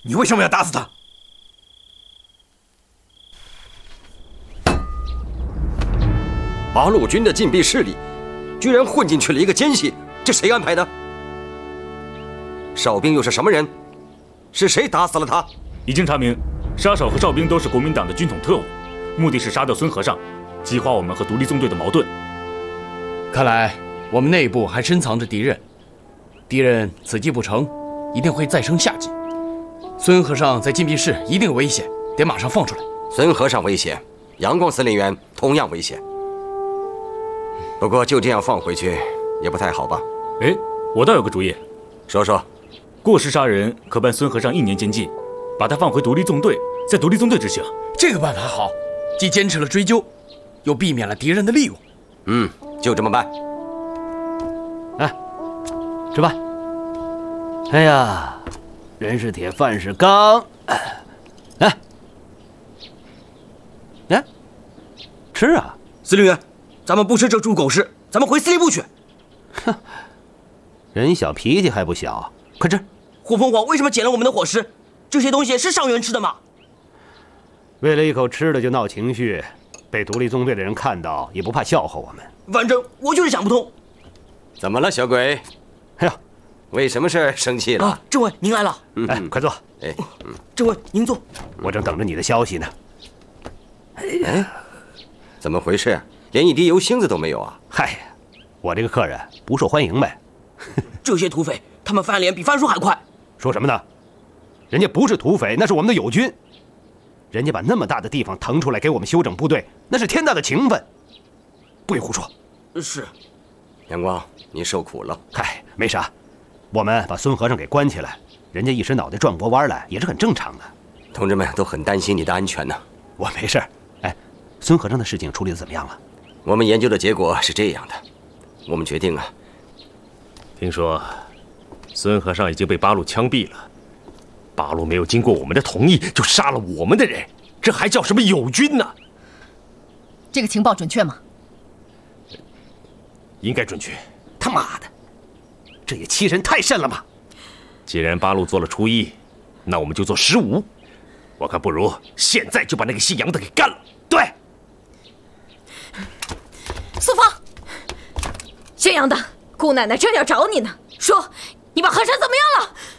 你为什么要打死他？ 八路军的禁闭室里，居然混进去了一个奸细，这谁安排的？哨兵又是什么人？是谁打死了他？ 已经查明，杀手和哨兵都是国民党的军统特务，目的是杀掉孙和尚，激化我们和独立纵队的矛盾。 看来我们内部还深藏着敌人，敌人此计不成，一定会再生下计。孙和尚在禁闭室一定有危险，得马上放出来。 孙和尚危险，杨光司令员同样危险。不过就这样放回去也不太好吧？ 哎，我倒有个主意。 说说。 过失杀人可判孙和尚1年监禁，把他放回独立纵队，在独立纵队执行。 这个办法好，既坚持了追究，又避免了敌人的利用。 就这么办。 来，吃饭。哎呀，人是铁，饭是钢。来，来，吃啊！ 司令员，咱们不吃这猪狗食，咱们回司令部去。 哼，人小脾气还不小，快吃。 火凤凰为什么捡了我们的伙食？这些东西是上元吃的吗？ 为了一口吃的就闹情绪，被独立纵队的人看到也不怕笑话我们。 反正我就是想不通。 怎么了，小鬼？ 哎呀， 为什么事生气了？ 政委您来了。 来，快坐。 政委您坐。 我正等着你的消息呢。 怎么回事？连一滴油星子都没有啊？ 嗨，我这个客人不受欢迎呗。 这些土匪，他们翻脸比翻书还快。 说什么呢？人家不是土匪，那是我们的友军。人家把那么大的地方腾出来给我们休整部队，那是天大的情分，不许胡说。 是， 阳光，你受苦了。 嗨，没啥，我们把孙和尚给关起来，人家一时脑袋转过弯来也是很正常的。 同志们都很担心你的安全呢。 我没事。哎，孙和尚的事情处理得怎么样了？ 我们研究的结果是这样的，我们决定啊。 听说孙和尚已经被八路枪毙了，八路没有经过我们的同意就杀了我们的人，这还叫什么友军呢？ 这个情报准确吗？ 应该准确。 他妈的，这也欺人太甚了吧！ 既然八路做了初一，那我们就做15。我看不如现在就把那个姓杨的给干了。 对。 苏芳，姓杨的，姑奶奶正要找你呢，说你把和珅怎么样了？